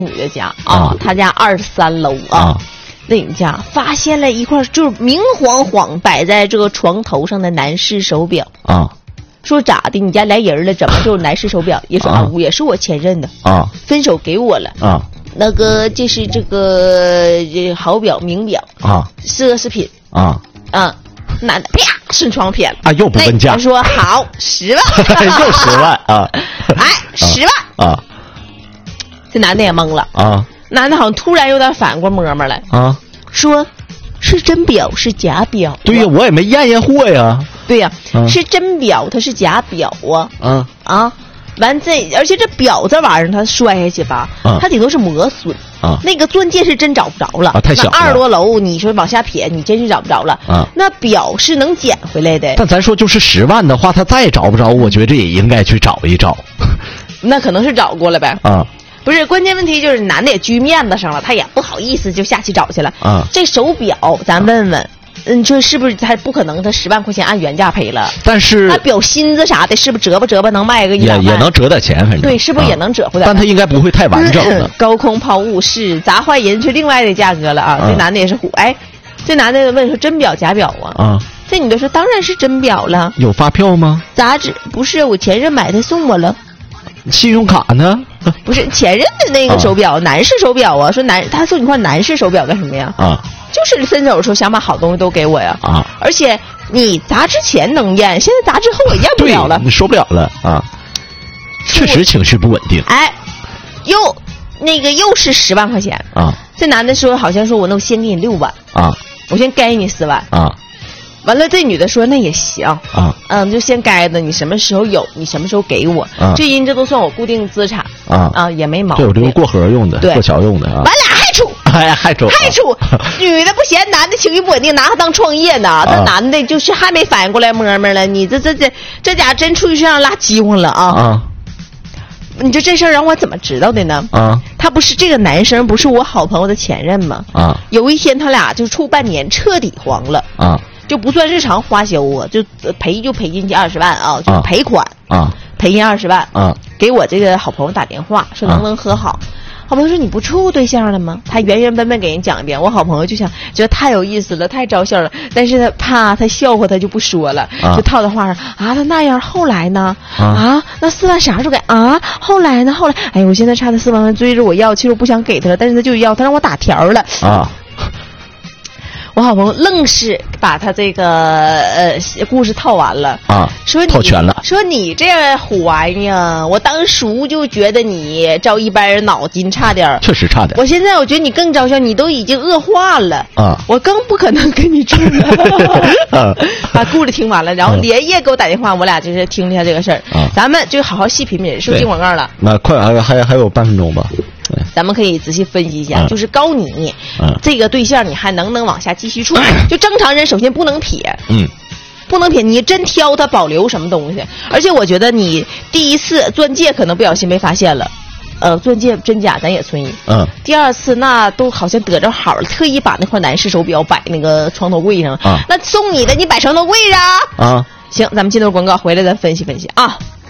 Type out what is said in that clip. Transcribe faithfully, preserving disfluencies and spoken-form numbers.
女的家啊，她家二十三楼啊，那你家发现了一块就是明晃晃摆在这个床头上的男士手表啊，说咋的？你家来人了，怎么就有男士手表？也说啊，也是我前任的啊， 分手给我了啊。 那个这是这个这好表名表啊， 奢侈品啊啊，男的啪顺床撇了啊，又不问价， 他说好十万， 又十万啊， 哎十万啊， 这男的也懵了啊， 男的好像突然有点反过摸摸来啊， 说是真表是假表、啊？ 对呀，我也没验验货呀。 对呀、啊，是真表它是假表啊？ 嗯啊。完这，而且这表这玩意儿，它摔下去吧， 啊、 它顶多是磨损啊。 那个钻戒是真找不着了， 啊，太小了。 二十多楼，你说往下撇，你真是找不着了啊。 那表是能捡回来的。 但咱说就是十万的话，他再找不着，我觉得也应该去找一找。 那可能是找过了呗。 啊， 不是，关键问题就是男的也拘面子上了，他也不好意思就下去找去了。 啊， 这手表咱问问。嗯，你说是不是？他不可能，他十万块钱按原价赔了。 但是那表芯子啥的，是不是折吧折吧能卖个一两万？也也能折点钱，反正对，是不是也能折回来？ 啊、但他应该不会太完整的。 高空抛物是砸坏人，是另外的价格了啊！啊这男的也是虎，哎，这男的问说真表假表啊？ 啊， 这女的说当然是真表了。 有发票吗？ 杂志不是我前任买的送我了。 信用卡呢？ 不是前任的那个手表，啊、男士手表啊！说男，他说你块男士手表干什么呀？ 啊。 就是分手的时候想把好东西都给我呀啊！ 而且你砸之前能验，现在砸之后我验不了了， 你说不了了啊！确实情绪不稳定。 哎，又那个又是十万块钱啊！ 这男的说好像说我那我先给你六万啊， 我先该你四万啊。 完了，这女的说那也行啊， 嗯，就先该的，你什么时候有，你什么时候给我， 啊、 这因这都算我固定资产啊啊，也没毛病。 对，我这个过河用的， 对， 过桥用的啊。 完俩还处， 哎呀，还处， 还处，女的不嫌男的情绪不稳定，拿他当创业呢。这、啊、男的就是还没反应过来摸摸了，你这这这这家真出去身上拉饥荒了啊！ 啊， 你说这事儿让我怎么知道的呢？ 啊， 他不是这个男生，不是我好朋友的前任吗？ 啊， 有一天他俩就处半年，彻底黄了啊。 就不算日常花销啊，就赔就赔进去二十万啊，就赔款啊， 赔进二十万啊。 给我这个好朋友打电话说能不能和好，啊、好朋友说你不处对象了吗？他原原本本给人讲一遍，我好朋友就想觉得太有意思了，太招笑了，但是他怕他笑话他就不说了， 啊、 就套在话上啊。他那样后来呢？ 啊, 啊，那四万啥时候给啊？后来呢？后来哎，我现在差他四万万追着我要，其实我不想给他了，但是他就要，他让我打条了啊。 我好朋友愣是把他这个呃故事套完了啊， 说你套全了， 说你这虎玩意儿，我当初就觉得你照一般人脑筋差点， 确实差点。 我现在我觉得你更招笑，你都已经恶化了啊， 我更不可能跟你处了。啊、把故事听完了，然后连夜给我打电话，我俩就是听了一下这个事儿。 啊， 咱们就好好细品品，是不是进广告了？ 那快还还还有半分钟吧。 咱们可以仔细分析一下，嗯、就是高你、 嗯、 这个对象，你还能不能往下继续处？嗯、就正常人，首先不能撇， 嗯， 不能撇，你真挑他保留什么东西？而且我觉得你第一次钻戒可能不小心被发现了，呃，钻戒真假咱也存疑， 嗯， 第二次那都好像得着好了，特意把那块男士手表摆那个床头柜上， 啊， 那送你的你摆床头柜上啊， 行，咱们进段广告回来咱分析分析啊。